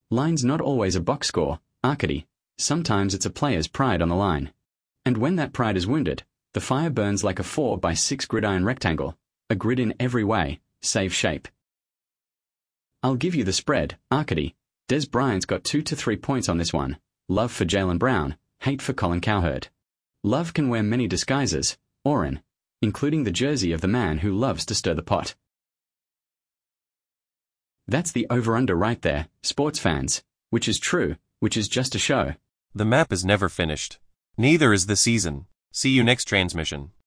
Line's not always a box score, Arcady. Sometimes it's a player's pride on the line. And when that pride is wounded, the fire burns like a 4x6 gridiron rectangle, a grid in every way, save shape. I'll give you the spread, Arcady. Des Bryant's got 2 to 3 points on this one. Love for Jaylen Brown, hate for Colin Cowherd. Love can wear many disguises, Oren, including the jersey of the man who loves to stir the pot. That's the over-under right there, sports fans. Which is true, which is just a show. The map is never finished. Neither is the season. See you next transmission.